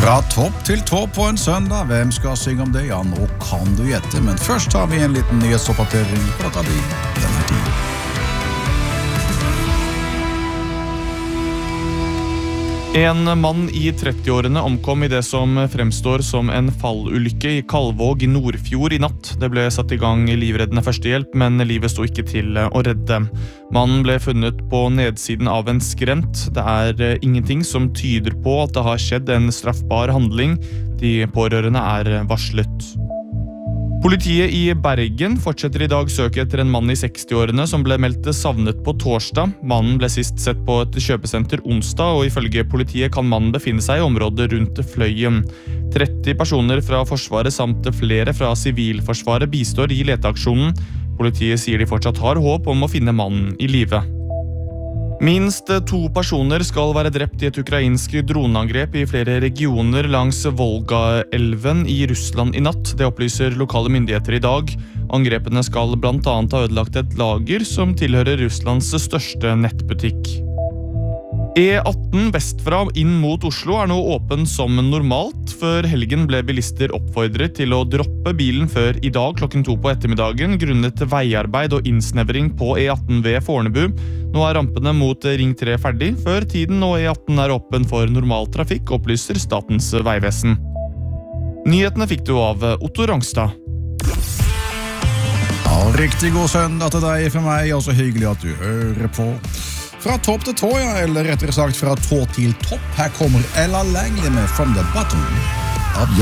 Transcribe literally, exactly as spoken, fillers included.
Fra topp til tå på en søndag. Hvem skal synge om det? Ja, nå kan du gjette. Men først har vi en liten nyhetsoppdatering på dette blir denne tiden. En mann i trettiårene omkom i det som fremstår som en fallulykke i Kalvåg i Nordfjord i natt. Det ble satt i gang livreddende førstehjelp, men livet sto ikke til å redde. Mannen ble funnet på nedsiden av en skrent. Det er ingenting som tyder på at det har skjedd en straffbar handling. De pårørende er varslet. Politiet i Bergen fortsetter i dag søke etter en mann i sekstiårene som ble meldt savnet på torsdag. Mannen ble sist sett på et kjøpesenter onsdag, og ifølge politiet kan mannen befinne seg i området rundt Fløyen. tretti personer fra Forsvaret samt flere fra Sivilforsvaret bistår i leteaksjonen. Politiet sier de fortsatt har håp om å finne mannen i live. Minst to personer skal være drept i et ukrainsk droneangrep i flere regioner langs Volga-elven i Russland i natt. Det opplyser lokale myndigheter i dag. Angrepene skal blant annet ha ødelagt et lager som tilhører Russlands største nettbutikk. E atten vestfra inn mot Oslo er nå åpen som normalt. Før helgen ble bilister oppfordret til å droppe bilen før i dag klokken to på ettermiddagen grunnet veiarbeid og innsnevring på E atten ved Fornebu. Nå er rampene mot Ring tre ferdig, før tiden og E atten er åpen for normal trafikk, opplyser Statens vegvesen. Nyhetene fikk du av Otto Rangstad. Ja, riktig god søndag til deg for meg, og så hyggelig at du hører på. Fra topp til tå, ja, eller rettere sagt fra tå til topp. Her kommer Ella Langley med From the Bottom.